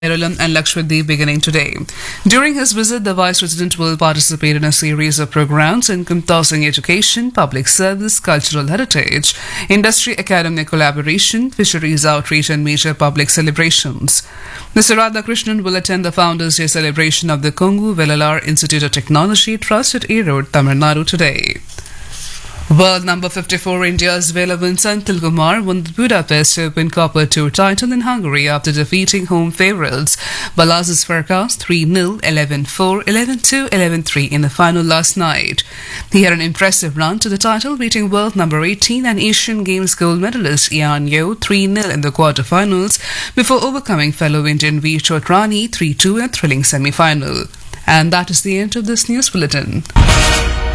Kerala and Lakshadweep beginning today. During his visit, the Vice President will participate in a series of programs encompassing education, public service, cultural heritage, industry academic collaboration, fisheries outreach and major public celebrations. Mr. Radhakrishnan will attend the Founders' Day celebration of the Kongu Velalar Institute of Technology Trust at Erode, Tamil Nadu today. World number 54 India's Velavan Senthil Kumar won the Budapest Open Copper Tour title in Hungary after defeating home favourites Balazs Farkas 3-0, 11-4, 11-2, 11-3 in the final last night. He had an impressive run to the title, beating world number 18 and Asian Games gold medalist Ian Yeo 3-0 in the quarter-finals before overcoming fellow Indian V. Chotrani 3-2 in a thrilling semi-final. And that is the end of this news bulletin.